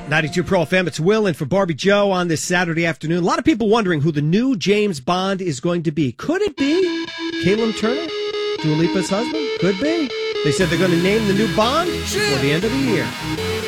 92 Pro FM, it's Will in for Barbie Joe on this Saturday afternoon. A lot of people wondering who the new James Bond is going to be. Could it be Callum Turner, Dua Lipa's husband? Could be. They said they're going to name the new Bond before the end of the year.